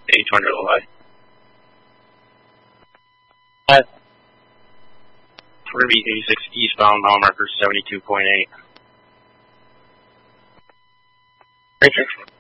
800 LI. We're going to be 86 eastbound, mile marker 72.8. Richard.